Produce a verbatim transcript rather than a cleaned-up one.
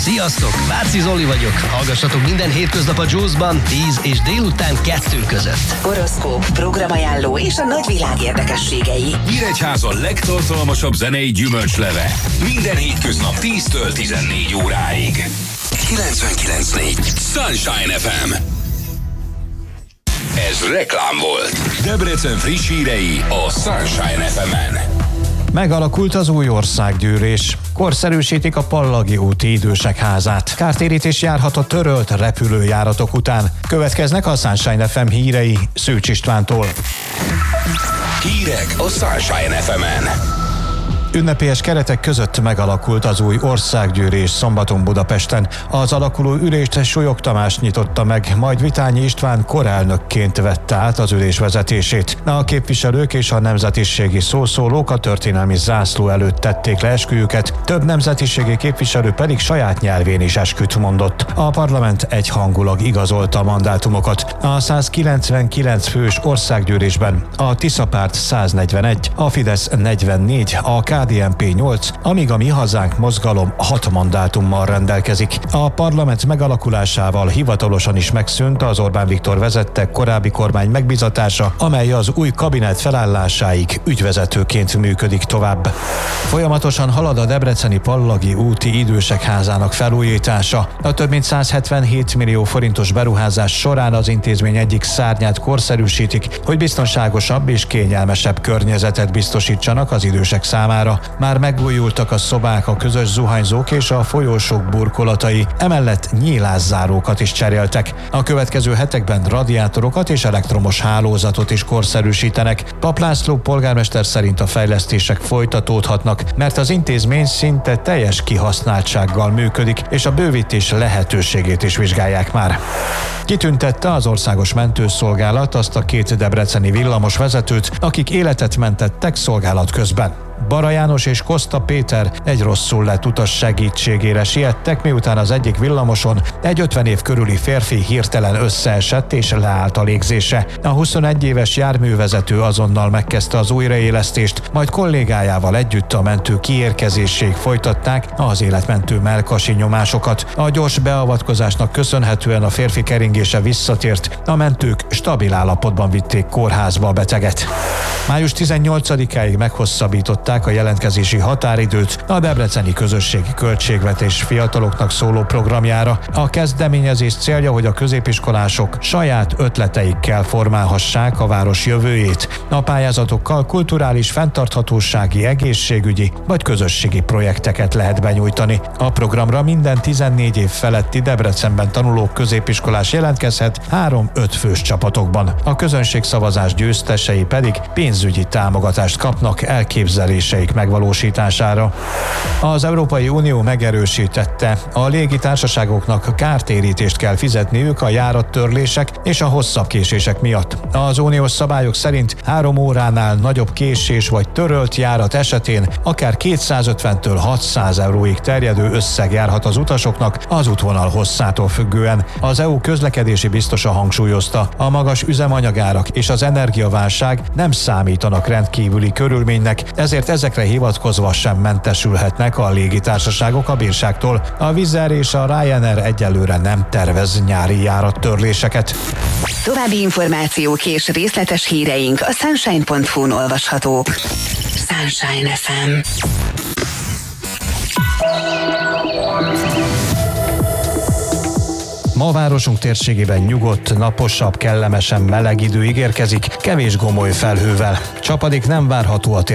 Sziasztok, Váci Zoli vagyok. Hallgassatok minden hétköznap a Juice-ban tíz és délután kettő között. Horoszkóp, programajánló és a nagyvilág érdekességei. Nyíregyháza legtartalmasabb zenei gyümölcsleve. Minden hétköznap tíztől tizennégy óráig. kilencvenkilenc négy Sunshine ef em. Ez reklám volt. Debrecen friss hírei a Sunshine ef emen. Megalakult az új országgyűlés. Korszerűsítik a Pallagi úti idősek házát. Kártérítés járhat a törölt repülőjáratok után. Következnek a Sunshine ef em hírei Szűcs Istvántól. Hírek a Sunshine ef emen. Ünnepélyes keretek között megalakult az új országgyűlés szombaton Budapesten. Az alakuló ülést Súlyog Tamás nyitotta meg, majd Vitányi István korelnökként vette át az ülés vezetését. A képviselők és a nemzetiségi szószólók a történelmi zászló előtt tették le esküjüket, több nemzetiségi képviselő pedig saját nyelvén is esküt mondott. A parlament egyhangulag igazolta a mandátumokat. A százkilencvenkilenc fős országgyűlésben a Tisza Párt száznegyvenegy, a Fidesz negyvennégy, a ká dé en pé nyolc, amíg a Mi Hazánk mozgalom hat mandátummal rendelkezik. A parlament megalakulásával hivatalosan is megszűnt az Orbán Viktor vezette korábbi kormány megbízatása, amely az új kabinet felállásáig ügyvezetőként működik tovább. Folyamatosan halad a debreceni Pallagi úti idősek házának felújítása. A több mint százhetvenhét millió forintos beruházás során az intézmény egyik szárnyát korszerűsítik, hogy biztonságosabb és kényelmesebb környezetet biztosítsanak az idősek számára. Már megújultak a szobák, a közös zuhanyzók és a folyósok burkolatai, emellett nyílászárókat is cseréltek. A következő hetekben radiátorokat és elektromos hálózatot is korszerűsítenek. Pap László polgármester szerint a fejlesztések folytatódhatnak, mert az intézmény szinte teljes kihasználtsággal működik, és a bővítés lehetőségét is vizsgálják már. Kitüntette az Országos Mentőszolgálat azt a két debreceni villamos vezetőt, akik életet mentettek szolgálat közben. Bara János és Koszta Péter egy rosszul lett utas segítségére siettek, miután az egyik villamoson egy ötven év körüli férfi hirtelen összeesett és leállt a légzése. A huszonegy éves járművezető azonnal megkezdte az újraélesztést, majd kollégájával együtt a mentő kiérkezéséig folytatták az életmentő mellkasi nyomásokat. A gyors beavatkozásnak köszönhetően a férfi keringése visszatért, a mentők stabil állapotban vitték kórházba a beteget. május tizennyolcadikáig meghosszabbították a jelentkezési határidőt a debreceni közösségi költségvetés fiataloknak szóló programjára. A kezdeményezés célja, hogy a középiskolások saját ötleteikkel formálhassák a város jövőjét. A pályázatokkal kulturális, fenntarthatósági, egészségügyi vagy közösségi projekteket lehet benyújtani. A programra minden tizennégy év feletti Debrecenben tanuló középiskolás jelentkezhet három-öt fős csapatokban. A közönségszavazás győztesei pedig pénzügyi támogatást kapnak elképzeléseik megvalósítására. Az Európai Unió megerősítette, a légitársaságoknak kártérítést kell fizetniük a járattörlések és a hosszabb késések miatt. Az uniós szabályok szerint három óránál nagyobb késés vagy törölt járat esetén akár kétszázötventől hatszáz euróig terjedő összeg járhat az utasoknak az útvonal hosszától függően. Az é u közlekedési biztosa hangsúlyozta, a magas üzemanyagárak és az energiaválság nem számítanak rendkívüli körülménynek, ezért ezekre hivatkozva sem mentesülhetnek a légitársaságok a bírságtól. A Wizz Air és a Ryanair egyelőre nem tervez nyári járattörléseket. További információk és részletes híreink a sunshine pont hu-n olvashatók. Sunshine ef em. Ma városunk térségében nyugodt, naposabb, kellemesen meleg idő ígérkezik, kevés gomoly felhővel. Csapadék nem várható a tér